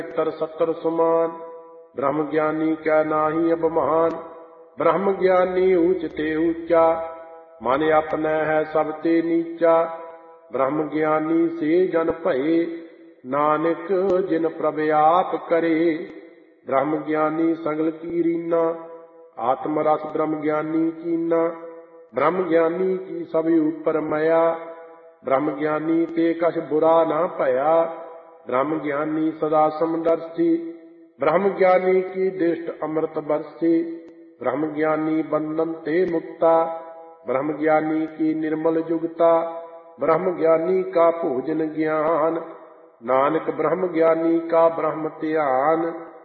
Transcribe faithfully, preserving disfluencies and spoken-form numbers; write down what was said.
सत्तर सत्तर समान। ब्रह्म ज्ञानी कै नाही अभिमान। ब्रह्म ज्ञानी ऊंच ते ऊंचा। मन अपने है सब ते नीचा। ब्रह्म ज्ञानी से जन भये। नानक जिन प्रभ आप करे। ब्रह्म ज्ञानी सगल की रीना। आत्म रस ब्रह्म ज्ञानी कीना। ब्रह्म ज्ञानी की सब ऊपर मया। ब्रह्म ज्ञानी ते कछ बुरा ना भया। ब्रह्म ज्ञानी सदा समदर्शी। ब्रह्म ज्ञानी की दृष्ट अमृत बरसी। ब्रह्म ज्ञानी बंधन ते मुक्ता। ब्रह्म ज्ञानी की निर्मल जुगता। ब्रह्म ज्ञानी का भोजन ज्ञान। नानक ब्रह्म ज्ञानी का ब्रह्म ध्यान।